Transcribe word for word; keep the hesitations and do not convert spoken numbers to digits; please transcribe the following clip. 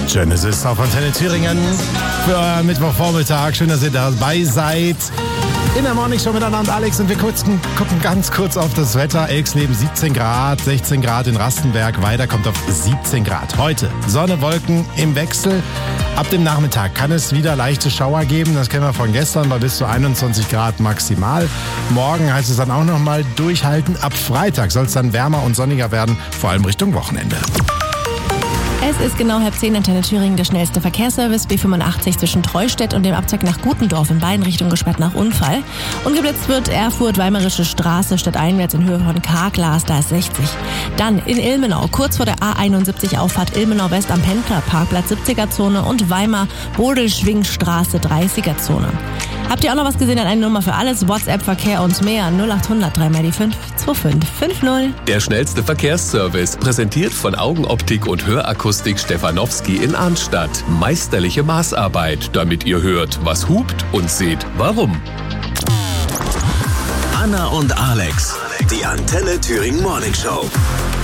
Genesis auf Antenne Thüringen für Mittwochvormittag. Schön, dass ihr dabei seid. In der Morning Show mit Anna und Alex und wir kurzen, gucken ganz kurz auf das Wetter. Elxleben siebzehn Grad, sechzehn Grad in Rastenberg. Weiter kommt auf siebzehn Grad. Heute Sonne, Wolken im Wechsel. Ab dem Nachmittag kann es wieder leichte Schauer geben. Das kennen wir von gestern, bei bis zu einundzwanzig Grad maximal. Morgen heißt es dann auch nochmal durchhalten. Ab Freitag soll es dann wärmer und sonniger werden, vor allem Richtung Wochenende. Es ist genau halb zehn, Antenne Thüringen, der schnellste Verkehrsservice. B fünfundachtzig zwischen Treustedt und dem Abzweig nach Gutendorf in beiden Richtungen gesperrt nach Unfall. Und geblitzt wird Erfurt-Weimarische Straße stadteinwärts in Höhe von Karglas, da ist sechzig. Dann in Ilmenau, kurz vor der A einundsiebzig Auffahrt Ilmenau West am Pendlerparkplatz siebziger-Zone und Weimar-Bodelschwingstraße dreißiger-Zone. Habt ihr auch noch was gesehen? An eine Nummer für alles, WhatsApp, Verkehr und mehr null acht hundert drei mal die fünf zwei fünf fünf null. Der schnellste Verkehrsservice, präsentiert von Augenoptik und Hörakustik Stefanowski in Arnstadt. Meisterliche Maßarbeit, damit ihr hört, was hupt und seht, warum. Anna und Alex, die Antenne Thüringen Morning Show.